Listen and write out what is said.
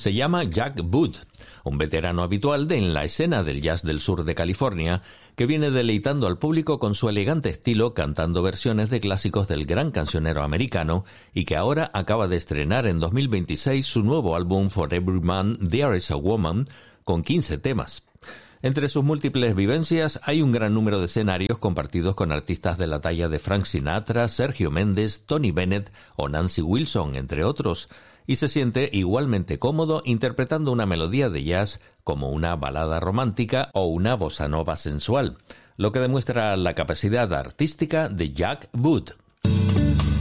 Se llama Jack Wood, un veterano habitual en la escena del jazz del sur de California, que viene deleitando al público con su elegante estilo cantando versiones de clásicos del gran cancionero americano y que ahora acaba de estrenar en 2026 su nuevo álbum For Every Man There Is a Woman, con 15 temas. Entre sus múltiples vivencias hay un gran número de escenarios compartidos con artistas de la talla de Frank Sinatra, Sergio Méndez, Tony Bennett o Nancy Wilson, entre otros, y se siente igualmente cómodo interpretando una melodía de jazz como una balada romántica o una bossa nova sensual, lo que demuestra la capacidad artística de Jack Wood.